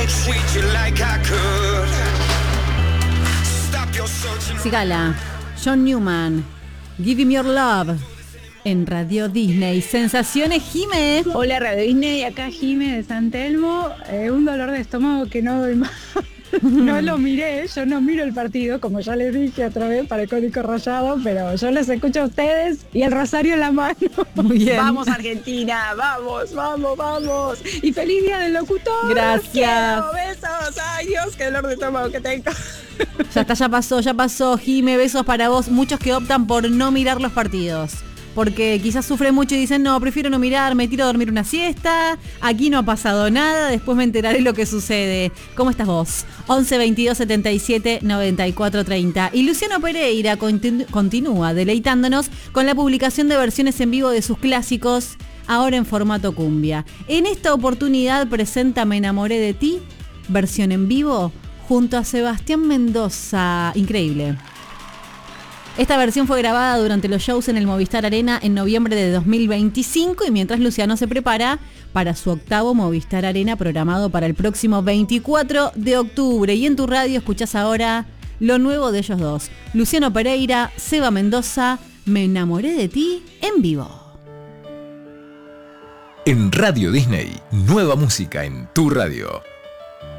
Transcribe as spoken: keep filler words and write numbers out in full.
Sigala, John Newman, Give Him Your Love, en Radio Disney. Sensaciones, Jime. Hola Radio Disney, acá Jime de San Telmo. Eh, un dolor de estómago que no doy más. No lo miré, yo no miro el partido, como ya les dije otra vez para el Código Rayado, pero yo les escucho a ustedes y el rosario en la mano. Muy bien. Vamos Argentina, vamos, vamos, vamos. Y feliz día del locutor. Gracias. Quiero besos. Ay Dios, qué dolor de estómago que tengo. Ya está, ya pasó, ya pasó, Jime, besos para vos. Muchos que optan por no mirar los partidos, porque quizás sufren mucho y dicen, no, prefiero no mirar, me tiro a dormir una siesta, aquí no ha pasado nada, después me enteraré lo que sucede. ¿Cómo estás vos? once veintidós setenta y siete noventa y cuatro treinta. Y Luciano Pereira continu- continúa deleitándonos con la publicación de versiones en vivo de sus clásicos, ahora en formato cumbia. En esta oportunidad presenta Me enamoré de ti, versión en vivo, junto a Sebastián Mendoza. Increíble. Esta versión fue grabada durante los shows en el Movistar Arena en noviembre de dos mil veinticinco y mientras Luciano se prepara para su octavo Movistar Arena programado para el próximo veinticuatro de octubre. Y en tu radio escuchás ahora lo nuevo de ellos dos. Luciano Pereira, Seba Mendoza, Me enamoré de ti en vivo. En Radio Disney, nueva música en tu radio.